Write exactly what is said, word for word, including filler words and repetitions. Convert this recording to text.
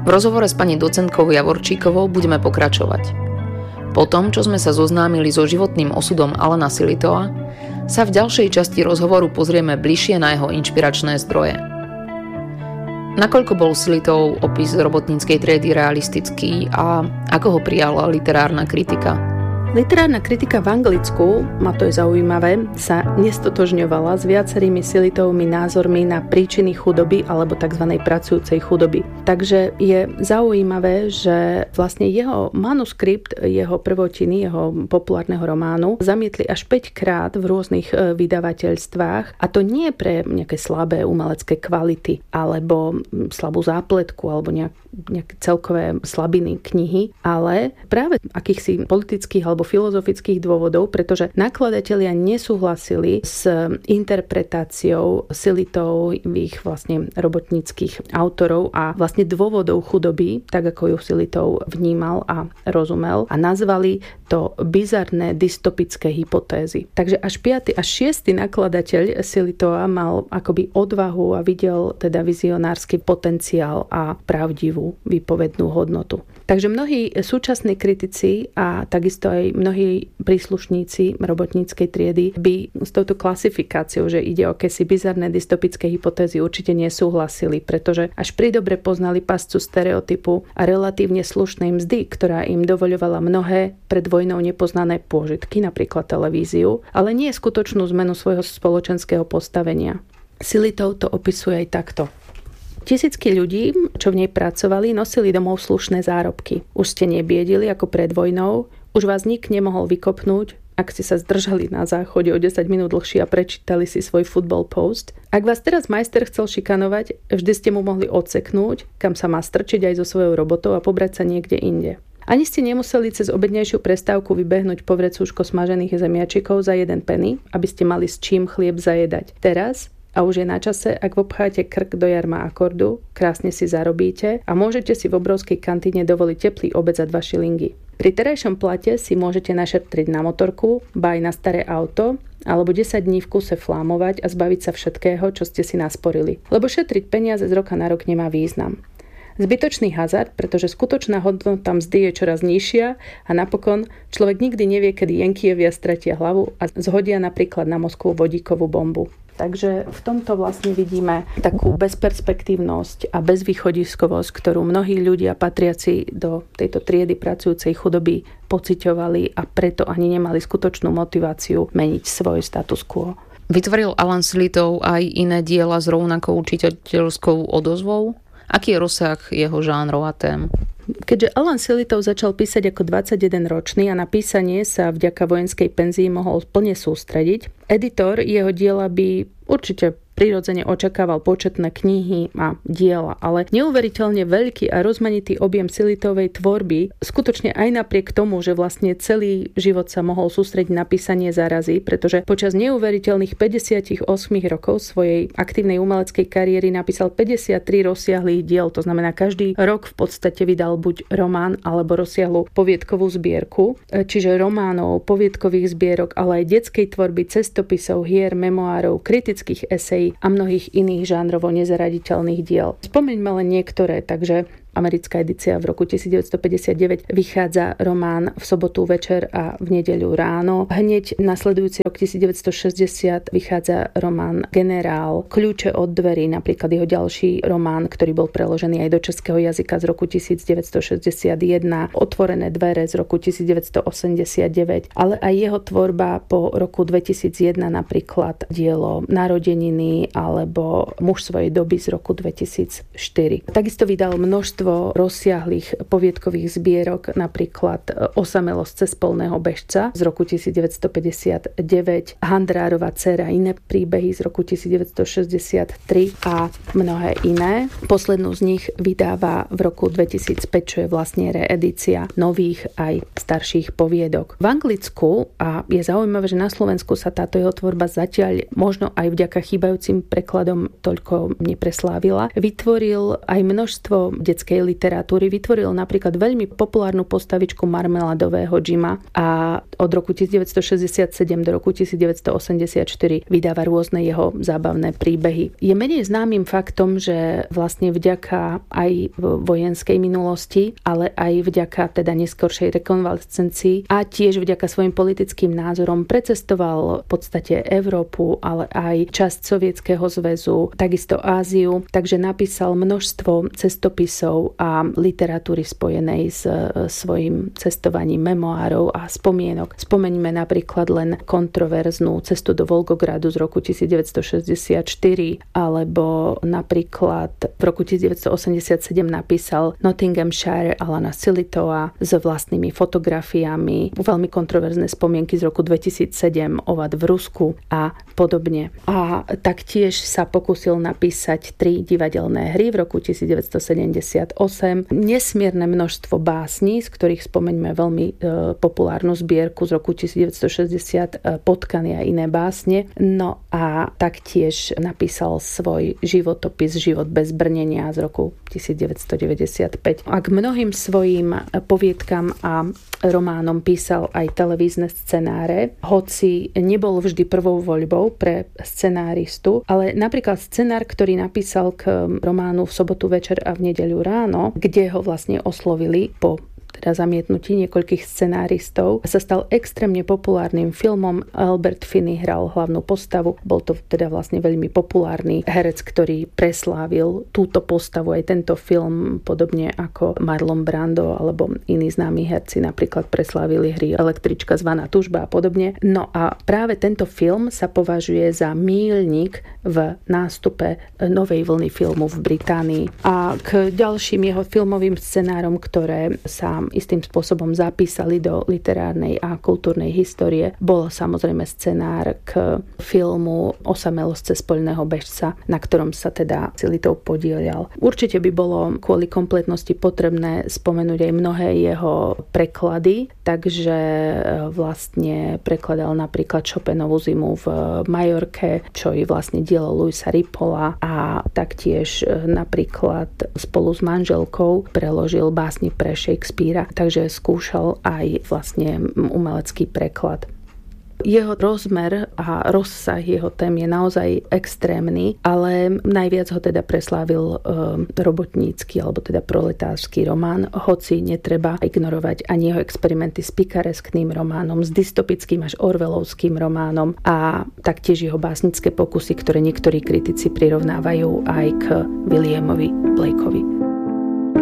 V rozhovore s pani docentkou Javorčíkovou budeme pokračovať. Po tom, čo sme sa zoznámili so životným osudom Alana Sillitoa, sa v ďalšej časti rozhovoru pozrieme bližšie na jeho inšpiračné zdroje. Nakoľko bol Sillitov opis robotníckej triedy realistický a ako ho prijala literárna kritika? Literárna kritika v Anglicku, a to je zaujímavé, sa nestotožňovala s viacerými Sillitovými názormi na príčiny chudoby alebo tzv. Pracujúcej chudoby. Takže je zaujímavé, že vlastne jeho manuskript, jeho prvotiny, jeho populárneho románu zamietli až päť krát v rôznych vydavateľstvách, a to nie pre nejaké slabé umelecké kvality alebo slabú zápletku alebo nejak, nejaké celkové slabiny knihy, ale práve akýchsi politických alebo filozofických dôvodov, pretože nakladatelia nesúhlasili s interpretáciou Sillitových vlastne robotníckych autorov a vlastne dôvodov chudoby, tak ako ju Sillitov vnímal a rozumel, a nazvali to bizarné dystopické hypotézy. Takže až piaty až šiesty nakladateľ Sillitova mal akoby odvahu a videl teda vizionársky potenciál a pravdivú výpovednú hodnotu. Takže mnohí súčasní kritici a takisto aj mnohí príslušníci robotníckej triedy by s touto klasifikáciou, že ide o akési bizarné dystopické hypotézy, určite nesúhlasili, pretože až pridobre poznali pascu stereotypu a relatívne slušnej mzdy, ktorá im dovoľovala mnohé pred vojnou nepoznané pôžitky, napríklad televíziu, ale nie skutočnú zmenu svojho spoločenského postavenia. Sillitov to opisuje aj takto. Tisícky ľudí, čo v nej pracovali, nosili domov slušné zárobky. Už ste nebiedili ako pred vojnou, už vás nik nemohol vykopnúť, ak ste sa zdržali na záchode o desať minút dlhšie a prečítali si svoj football post. Ak vás teraz majster chcel šikanovať, vždy ste mu mohli odseknúť, kam sa má strčiť aj so svojou robotou a pobrať sa niekde inde. Ani ste nemuseli cez obednejšiu prestávku vybehnúť po vrecúško smažených zemiačikov za jeden penny, aby ste mali s čím chlieb zajedať. Teraz a už je na čase, ak obcháte krk do jarma akordu, krásne si zarobíte a môžete si v obrovskej kantíne dovoliť teplý obed za dva šilingy. Pri terajšom plate si môžete našetriť na motorku, ba aj na staré auto, alebo desať dní v kuse flámovať a zbaviť sa všetkého, čo ste si nasporili. Lebo šetriť peniaze z roka na rok nemá význam. Zbytočný hazard, pretože skutočná hodnota mzdy je čoraz nižšia a napokon človek nikdy nevie, kedy Jenkievia stratia hlavu a zhodia napríklad na Moskvu vodíkovú bombu. Takže v tomto vlastne vidíme takú bezperspektívnosť a bezvýchodiskovosť, ktorú mnohí ľudia patriaci do tejto triedy pracujúcej chudoby pociťovali a preto ani nemali skutočnú motiváciu meniť svoj status quo. Vytvoril Alan Sillitov aj iné diela s rovnakou čitateľskou odozvou? Aký je rozsah jeho žánrov a tém? Keďže Alan Sillitov začal písať ako dvadsaťjedenročný a na písanie sa vďaka vojenskej penzii mohol plne sústrediť, editor jeho diela by určite prirodzene očakával početné knihy a diela, ale neuveriteľne veľký a rozmanitý objem Sillitovej tvorby skutočne aj napriek tomu, že vlastne celý život sa mohol sústrediť na písanie zarazí, pretože počas neuveriteľných päťdesiatosem rokov svojej aktívnej umeleckej kariéry napísal päťdesiattri rozsiahlých diel, to znamená každý rok v podstate vydal buď román alebo rozsiahlu poviedkovú zbierku, čiže románov, poviedkových zbierok, ale aj detskej tvorby, cestopisov, hier, memoárov, kritických esejí a mnohých iných žánrovo nezaraditeľných diel. Spomeňme len niektoré, takže americká edícia v roku devätnásťstopäťdesiatdeväť vychádza román V sobotu večer a v nedeľu ráno. Hneď nasledujúci rok devätnásťstošesťdesiat vychádza román Generál, Kľúče od dverí, napríklad jeho ďalší román, ktorý bol preložený aj do českého jazyka z roku devätnásťstošesťdesiatjeden, Otvorené dvere z roku devätnásťstoosemdesiatdeväť, ale aj jeho tvorba po roku dvetisícjeden, napríklad dielo Narodeniny alebo Muž svojej doby z roku dvetisícštyri. Takisto vydal množstvo rozsiahlých poviedkových zbierok, napríklad Osamelosť cez polného bežca z roku devätnásťstopäťdesiatdeväť, Handrárova dcéra, iné príbehy z roku devätnásťstošesťdesiattri a mnohé iné. Poslednú z nich vydáva v roku dvetisícpäť, čo je vlastne reedícia nových aj starších poviedok. V Anglicku, a je zaujímavé, že na Slovensku sa táto jeho tvorba zatiaľ možno aj vďaka chýbajúcim prekladom toľko nepreslávila, vytvoril aj množstvo detskej slovenskej literatúry. Vytvoril napríklad veľmi populárnu postavičku Marmeladového Jima a od roku devätnásťstošesťdesiatsedem do roku devätnásťstoosemdesiatštyri vydáva rôzne jeho zábavné príbehy. Je menej známym faktom, že vlastne vďaka aj vojenskej minulosti, ale aj vďaka teda neskoršej rekonvalescencii a tiež vďaka svojim politickým názorom precestoval v podstate Európu, ale aj časť Sovietskeho zväzu, takisto Áziu, takže napísal množstvo cestopisov a literatúry spojenej s svojím cestovaním, memoárov a spomienok. Spomeňme napríklad len kontroverznú Cestu do Volgogradu z roku devätnásťstošesťdesiatštyri, alebo napríklad v roku devätnásťstoosemdesiatsedem napísal Nottinghamshire Alana Sillitoa s vlastnými fotografiami, veľmi kontroverzné spomienky z roku dvetisícsedem, Ovad v Rusku a podobne. A taktiež sa pokúsil napísať tri divadelné hry v roku devätnásťstosedemdesiatosem, nesmierne množstvo básní, z ktorých spomeňme veľmi e, populárnu zbierku z roku devätnásťstošesťdesiat e, Potkany a iné básne. No a taktiež napísal svoj životopis Život bez brnenia z roku devätnásťstodeväťdesiatpäť. A k mnohým svojim poviedkam a románom písal aj televízne scenáre, hoci nebol vždy prvou voľbou pre scenáristu, ale napríklad scenár, ktorý napísal k románu V sobotu večer a v nedeľu ráno, kde ho vlastne oslovili po teda zamietnutí niekoľkých scenáristov, sa stal extrémne populárnym filmom. Albert Finney hral hlavnú postavu. Bol to teda vlastne veľmi populárny herec, ktorý preslávil túto postavu, aj tento film, podobne ako Marlon Brando alebo iní známi herci napríklad preslávili hry Električka zvaná Tužba a podobne. No a práve tento film sa považuje za míľnik v nástupe novej vlny filmu v Británii. A k ďalším jeho filmovým scenárom, ktoré sa istým spôsobom zapísali do literárnej a kultúrnej histórie, bol samozrejme scenár k filmu Osamelosť cez poľného bežca, na ktorom sa teda Sillitov podieľal. Určite by bolo kvôli kompletnosti potrebné spomenúť aj mnohé jeho preklady, takže vlastne prekladal napríklad Chopinovú zimu v Majorke, čo je vlastne dielo Louisa Ripolla, a taktiež napríklad spolu s manželkou preložil básni pre Shakespearea, takže skúšal aj vlastne umelecký preklad. Jeho rozmer a rozsah jeho tém je naozaj extrémny, ale najviac ho teda preslávil e, robotnícky alebo teda proletársky román, hoci netreba ignorovať ani jeho experimenty s pikareskným románom, s dystopickým až orwellovským románom a taktiež jeho básnické pokusy, ktoré niektorí kritici prirovnávajú aj k Williamovi Blakeovi.